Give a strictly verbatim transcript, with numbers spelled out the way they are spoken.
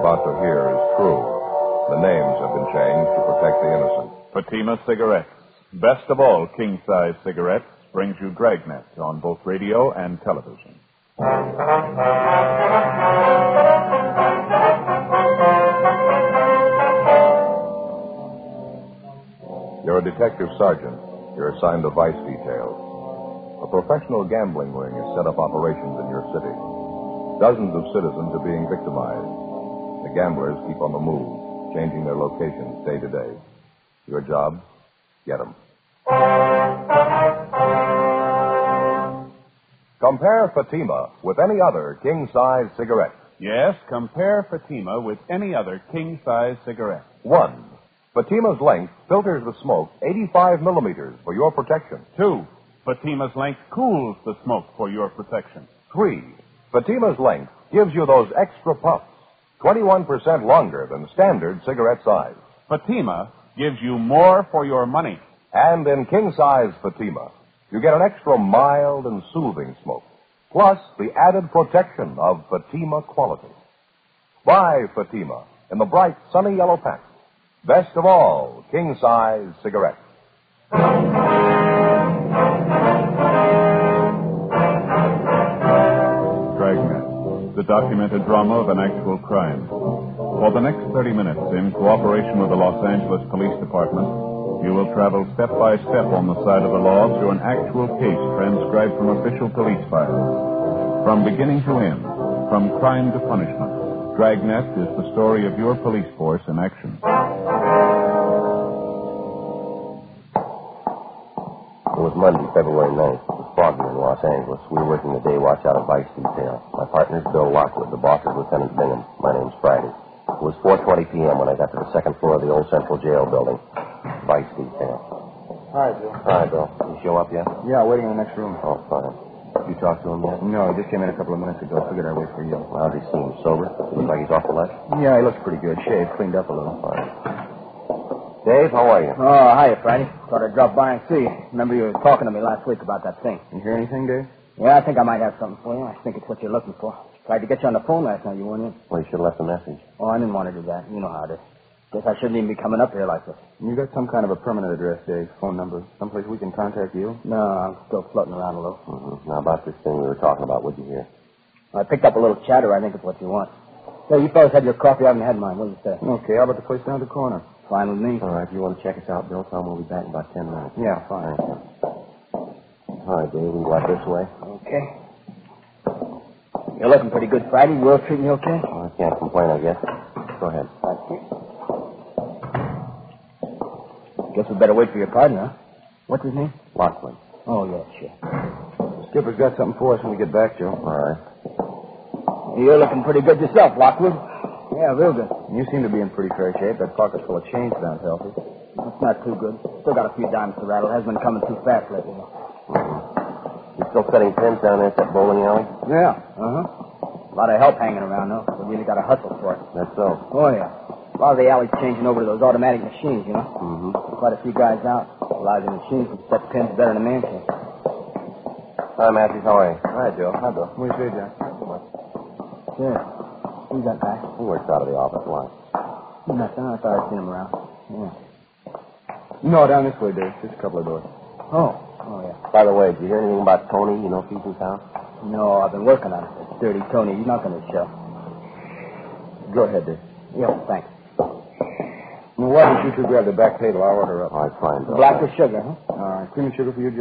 about to hear is true. The names have been changed to protect the innocent. Fatima Cigarettes. Best of all king-size cigarettes brings you Dragnet on both radio and television. You're a detective sergeant. You're assigned to vice details. A professional gambling ring has set up operations in your city. Dozens of citizens are being victimized. The gamblers keep on the move, changing their locations day to day. Your job? Get them. Compare Fatima with any other king-size cigarette. Yes, compare Fatima with any other king-size cigarette. One, Fatima's length filters the smoke eighty-five millimeters for your protection. Two, Fatima's length cools the smoke for your protection. Three, Fatima's length gives you those extra puffs, twenty-one percent longer than standard cigarette size. Fatima gives you more for your money. And in king-size Fatima, you get an extra mild and soothing smoke, plus the added protection of Fatima quality. Buy Fatima in the bright, sunny yellow pack. Best of all, king-size cigarettes. Dragnet, the documented drama of an actual crime. For the next thirty minutes, in cooperation with the Los Angeles Police Department, you will travel step by step on the side of the law through an actual case transcribed from official police files. From beginning to end, from crime to punishment, Dragnet is the story of your police force in action. It was Monday, February ninth. It was foggy in Los Angeles. We were working the day watch out of vice detail. My partner's Bill Lockwood. The boss is Lieutenant Bingham. My name's Friday. It was four twenty p.m. when I got to the second floor of the old Central Jail building. Vice detail. Hi, Bill. Hi, Bill. You show up yet? Yeah, waiting in the next room. Oh, fine. You talked to him yet? No, he just came in a couple of minutes ago. Figured I'd wait for you. Well, how's he seem? Sober? Looks like he's off the lunch? Yeah, he looks pretty good. Shaved, cleaned up a little. Fine. Dave, how are you? Oh, hiya, Friday. Thought I'd drop by and see you. Remember you were talking to me last week about that thing. You hear anything, Dave? Yeah, I think I might have something for you. I think it's what you're looking for. Tried to get you on the phone last night. You weren't in. Well, you should have left a message. Oh, I didn't want to do that. You know how it is. Guess I shouldn't even be coming up here like this. You got some kind of a permanent address, Dave? Phone number? Someplace we can contact you? No, I'm still floating around a little. Mm-hmm. Now, about this thing we were talking about, what'd you hear? I picked up a little chatter. I think it's what you want. Hey, you fellas had your coffee. I haven't had mine. What do you say? Okay, how about the place down the corner? Fine with me. All right, if you want to check us out, Bill, tell him we'll be back in about ten minutes. Yeah, fine. Thank you. All right, Dave, we go out this way. Okay. You're looking pretty good, Friday. World treating you okay? Well, I can't complain, I guess. Go ahead. Thank you. Guess we better wait for your partner, huh? What's his name? Lockwood. Oh, yeah, sure. Skipper's got something for us when we get back, Joe. All right. You're looking pretty good yourself, Lockwood. Yeah, real good. You seem to be in pretty fair shape. That pocket's full of change sounds healthy. That's not too good. Still got a few dimes to rattle. Hasn't been coming too fast lately. Mm-hmm. You still setting pins down there at that bowling alley? Yeah, uh-huh. A lot of help hanging around, though. We really got to hustle for it. That's so. Oh, yeah. A lot of the alley's changing over to those automatic machines, you know. Mm-hmm. Quite a few guys out. A lot of the machines can set pins better than a man can. Hi, Matthews. How are you? Hi, Joe. Hi, Bill. What do you say, John? Yeah. Who's that guy? He works out of the office. Why? Nothing. I thought I'd seen him around. Yeah. No, down this way, Dave. Just a couple of doors. Oh. Oh, yeah. By the way, did you hear anything about Tony? You know Pete's house? No, I've been working on it. It's Dirty Tony. He's not going to show. Go ahead, Dave. Yeah, thanks. Well, why don't you two grab the back table? I'll order up. All right, fine, Bill. Black with sugar, huh? All right. Cream and sugar for you, Joe?